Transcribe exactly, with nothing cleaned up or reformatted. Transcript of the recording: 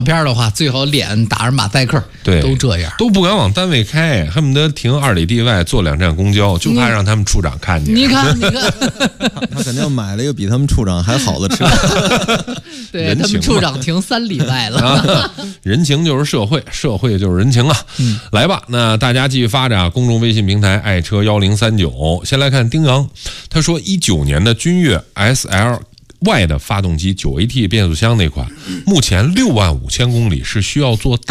片的话，最好脸打着马赛克， 对， 都这样， 都不敢往单位开，恨不得停二里地外坐两站公交，就怕让他们处长看见。 你看，你看， 他肯定买了一个比他们处长还好的车。 对他们处长停三里外了。 啊、人情就是社会，社会就是人情啊。嗯、来吧，那大家继续发着公众微信平台爱车一零三九。先来看丁阳，他说一九年的君越 S L Y 的发动机 九 A T 变速箱那款，目前六万五千公里是需要做